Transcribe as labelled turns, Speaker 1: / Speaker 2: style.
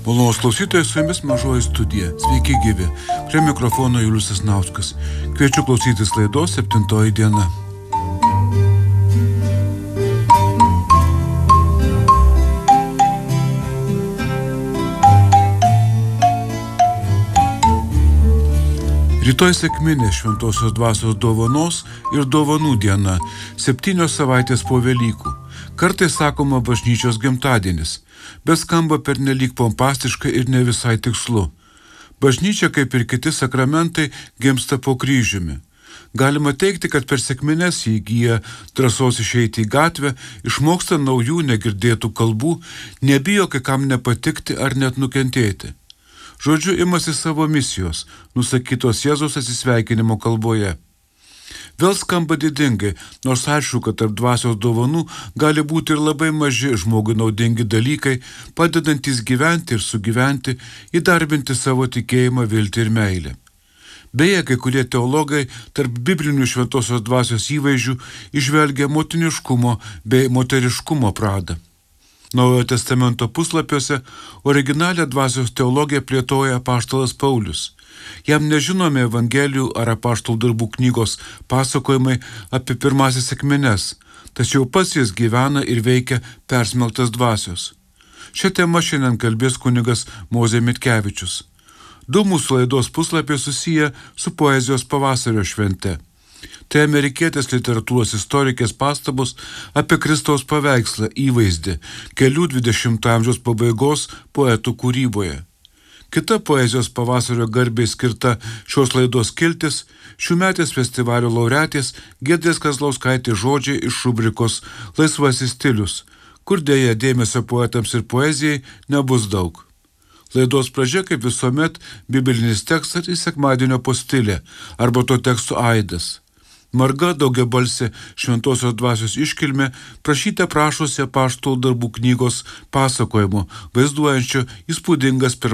Speaker 1: Malonūs klausytojai, su jumis Mažoji studija. Sveiki gyvi. Prie mikrofono Julius Sasnauskas. Kviečiu klausytis laidos 7 diena. Rytoj sekminė Šventosios dvasios dovanos ir dovanų diena, 7 savaitės po Velykų. Kartais sakoma bažnyčios gimtadienis, bet skamba pernelyg pompastiškai ir ne visai tikslu. Bažnyčia, kaip ir kiti sakramentai, gimsta po kryžiumi. Galima teigti, kad per sekmines jį įgyja drąsos išeiti į gatvę, išmoksta naujų negirdėtų kalbų, nebijo kai kam nepatikti ar net nukentėti. Žodžiu, imasi savo misijos, nusakytos Jėzaus atsisveikinimo kalboje. Vėl skamba didingai, nors aišku, kad tarp dvasios dovanų gali būti ir labai maži žmogui naudingi dalykai, padedantys gyventi ir sugyventi, įdarbinti savo tikėjimą, viltį ir meilę. Beje, kai kurie teologai tarp biblinių šventosios dvasios įvaizdžių įžvelgia motiniškumo bei moteriškumo pradą. Naujojo testamento puslapiuose originalią dvasios teologiją plėtoja apaštalas Paulius. Jam nežinomi Evangelijų ar apaštalų darbų knygos pasakojimai apie pirmasis sekmines, tačiau pats jis gyvena ir veikia persmelktas dvasios. Šią temą šiandien kalbės kunigas Mozė Mitkevičius. 2 mūsų laidos puslapiai susiję su poezijos pavasario švente. Tai amerikietės literatūros istorikės pastabos apie Kristaus paveikslą, įvaizdį, kelių 20 amžiaus pabaigos poetų kūryboje. Kita poezijos pavasario garbei skirta šios laidos skiltis šiųmetės festivalio laureatės Giedrės Kazlauskaitės žodžiai iš rubrikos Laisvasis stilius, kur dėja dėmesio poetams ir poezijai nebus daug. Laidos pradžia, kaip visuomet, biblinis tekstas ir sekmadienio postilė arba to teksto aidas. Marga daugiabalsė šventosios dvasios iškilmė prašyte prašosi apaštalų darbų knygos pasakojimo, vaizduojančio įspūdingas